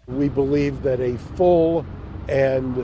We believe that a full and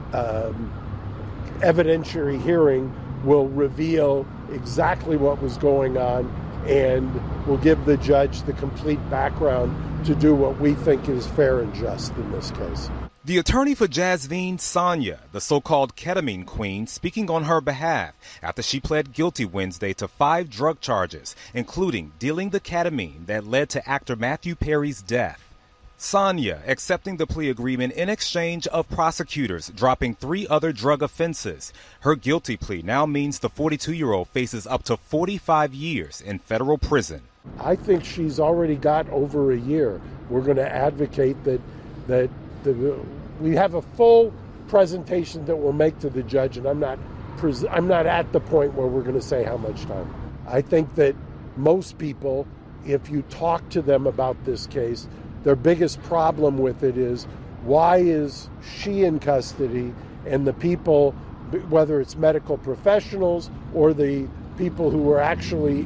evidentiary hearing will reveal exactly what was going on and will give the judge the complete background to do what we think is fair and just in this case. The attorney for Jasveen, Sonia, the so-called ketamine queen, speaking on her behalf after she pled guilty Wednesday to 5 drug charges, including dealing the ketamine that led to actor Matthew Perry's death. Sonia accepting the plea agreement in exchange of prosecutors dropping 3 other drug offenses. Her guilty plea now means the 42-year-old faces up to 45 years in federal prison. I think she's already got over a year. We're going to advocate that we have a full presentation that we'll make to the judge, and I'm not at the point where we're going to say how much time. I think that most people, if you talk to them about this case, their biggest problem with it is, why is she in custody and the people, whether it's medical professionals or the people who are actually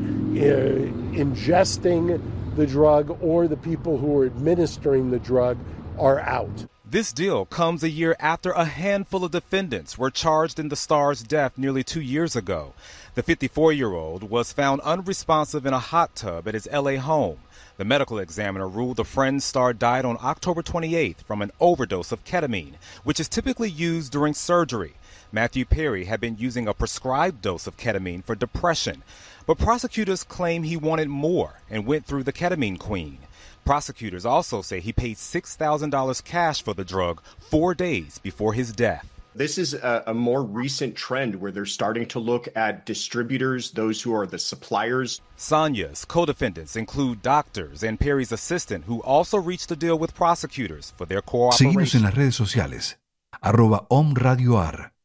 ingesting the drug or the people who are administering the drug, are out. This deal comes a year after a handful of defendants were charged in the star's death nearly 2 years ago. The 54-year-old was found unresponsive in a hot tub at his L.A. home. The medical examiner ruled the Friends star died on October 28th from an overdose of ketamine, which is typically used during surgery. Matthew Perry had been using a prescribed dose of ketamine for depression, but prosecutors claim he wanted more and went through the ketamine queen. Prosecutors also say he paid $6,000 cash for the drug 4 days before his death. This is a more recent trend where they're starting to look at distributors, those who are the suppliers. Sonia's co-defendants include doctors and Perry's assistant, who also reached a deal with prosecutors for their cooperation. Síguenos en las redes sociales, @OMRadioAR.